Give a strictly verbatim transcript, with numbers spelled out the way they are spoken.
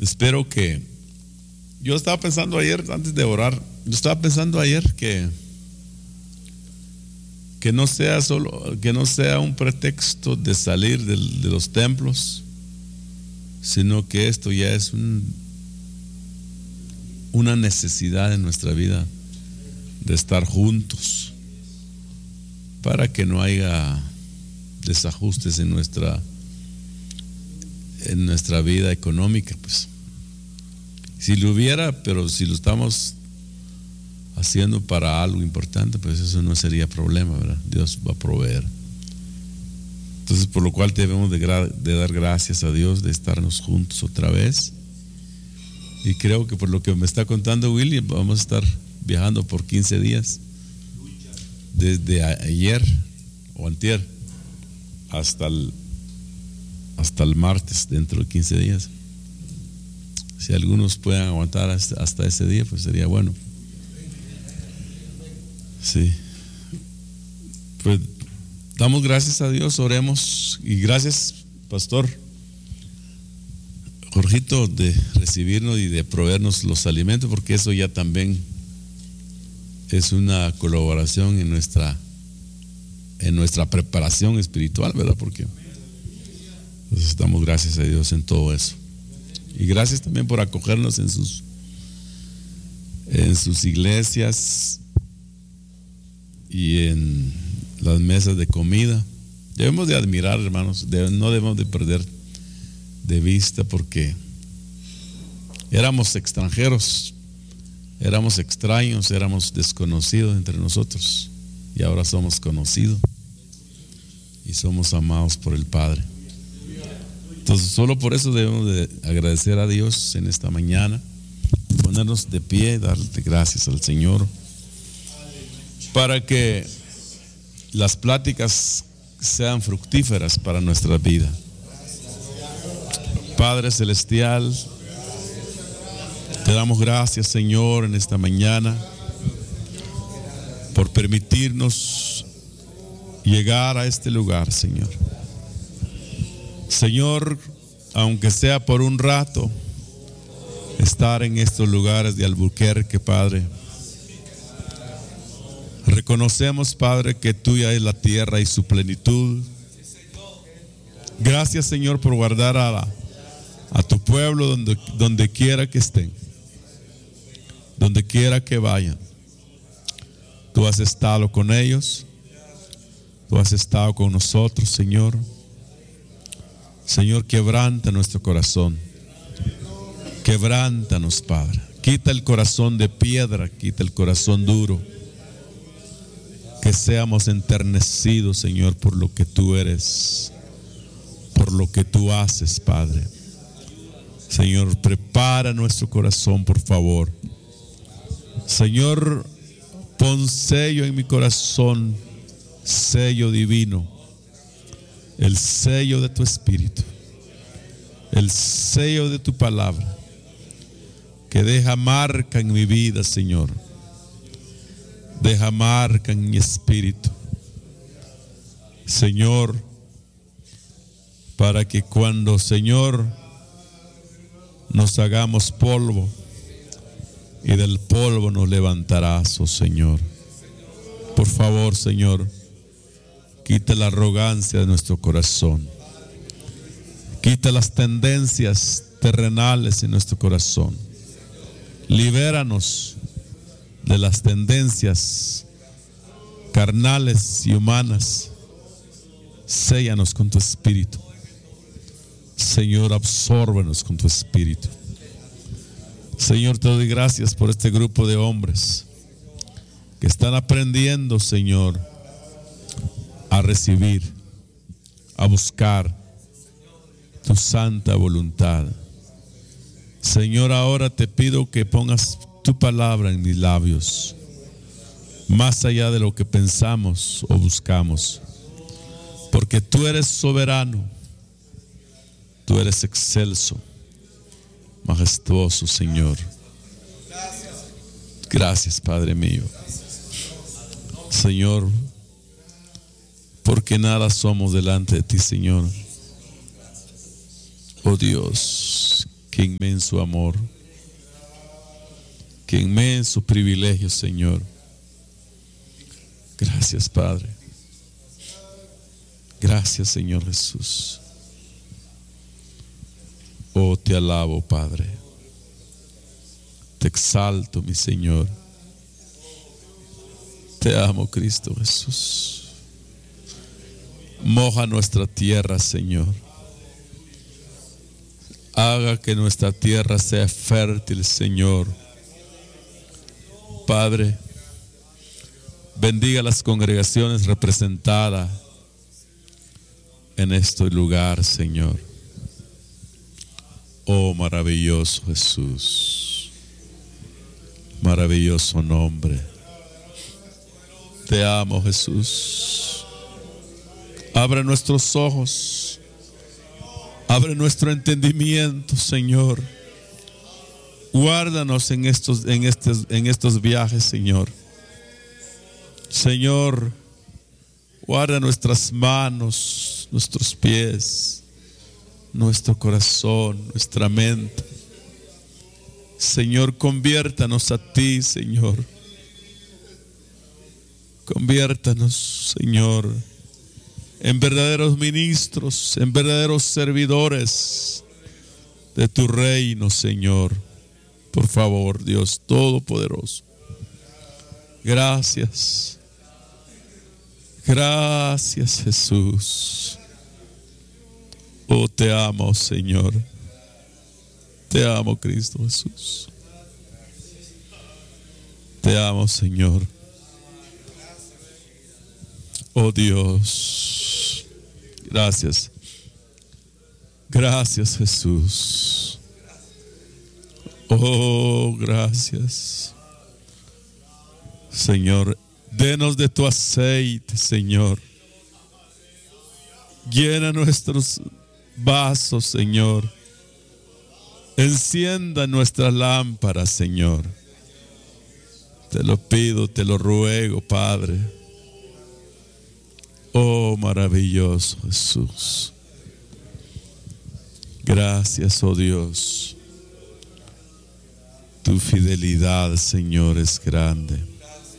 espero que, yo estaba pensando ayer, antes de orar, yo estaba pensando ayer que que no sea solo, que no sea un pretexto de salir de, de los templos, sino que esto ya es un, una necesidad en nuestra vida de estar juntos para que no haya desajustes en nuestra en nuestra vida económica. Pues si lo hubiera, pero si lo estamos haciendo para algo importante, pues eso no sería problema, ¿verdad? Dios va a proveer. Entonces, por lo cual debemos de, gra- de dar gracias a Dios de estarnos juntos otra vez. Y creo que por lo que me está contando Willy, vamos a estar viajando por quince días, desde ayer o antier hasta el hasta el martes, dentro de quince días. Si algunos puedan aguantar hasta, hasta ese día, pues sería bueno. Sí. Pues damos gracias a Dios, oremos, y gracias, Pastor Jorgito, de recibirnos y de proveernos los alimentos, porque eso ya también es una colaboración en nuestra en nuestra preparación espiritual, ¿verdad? Porque pues, damos gracias a Dios en todo eso. Y gracias también por acogernos en sus en sus iglesias y en las mesas de comida. Debemos de admirar, hermanos, de, no debemos de perder de vista, porque éramos extranjeros, éramos extraños, éramos desconocidos entre nosotros, y ahora somos conocidos y somos amados por el Padre. Entonces, solo por eso debemos de agradecer a Dios en esta mañana, ponernos de pie, darle gracias al Señor, para que las pláticas sean fructíferas para nuestra vida. Padre Celestial, te damos gracias, Señor, en esta mañana por permitirnos llegar a este lugar, Señor. Señor, aunque sea por un rato, estar en estos lugares de Albuquerque, Padre. Reconocemos, Padre, que tuya es la tierra y su plenitud. Gracias, Señor, por guardar a, la, a tu pueblo donde, donde quiera que estén, donde quiera que vayan. Tú has estado con ellos, tú has estado con nosotros, Señor. Señor, quebranta nuestro corazón, quebrántanos, Padre. Quita el corazón de piedra, quita el corazón duro. Que seamos enternecidos, Señor, por lo que tú eres, por lo que tú haces, Padre. Señor, prepara nuestro corazón, por favor. Señor, pon sello en mi corazón, sello divino, el sello de tu Espíritu, el sello de tu palabra, que deja marca en mi vida, Señor. Deja marca en mi espíritu, Señor, para que cuando, Señor, nos hagamos polvo, y del polvo nos levantarás, oh Señor. Por favor, Señor, quita la arrogancia de nuestro corazón, quita las tendencias terrenales en nuestro corazón, libéranos de las tendencias carnales y humanas. Séllanos con tu espíritu, Señor, absórbenos con tu espíritu. Señor, te doy gracias por este grupo de hombres que están aprendiendo, Señor, a recibir, a buscar tu santa voluntad. Señor, ahora te pido que pongas tu palabra en mis labios, más allá de lo que pensamos o buscamos, porque tú eres soberano, tú eres excelso, majestuoso, Señor. Gracias, Padre mío. Señor, porque nada somos delante de ti, Señor. Oh Dios, Qué inmenso amor. Qué inmenso privilegio, Señor. Gracias, Padre. Gracias, Señor Jesús. Oh, te alabo, Padre. Te exalto, mi Señor. Te amo, Cristo Jesús. Moja nuestra tierra, Señor. Haga que nuestra tierra sea fértil, Señor. Padre, bendiga las congregaciones representadas en este lugar, Señor. Oh, maravilloso Jesús. Maravilloso nombre. Te amo, Jesús. Abre nuestros ojos. Abre nuestro entendimiento, Señor. Guárdanos en estos, en estos, en estos viajes, Señor. Señor, guarda nuestras manos, nuestros pies, nuestro corazón, nuestra mente. Señor, conviértanos a ti, Señor. Conviértanos, Señor, en verdaderos ministros, en verdaderos servidores de tu reino, Señor. Por favor, Dios Todopoderoso. Gracias. Gracias, Jesús. Oh, te amo, Señor. Te amo, Cristo Jesús. Te amo, Señor. Oh, Dios. Gracias. Gracias, Jesús. Oh, gracias. Señor, denos de tu aceite, Señor. Llena nuestros vasos, Señor. Encienda nuestras lámparas, Señor. Te lo pido, te lo ruego, Padre. Oh, maravilloso Jesús. Gracias, oh Dios. Tu fidelidad, Señor, es grande.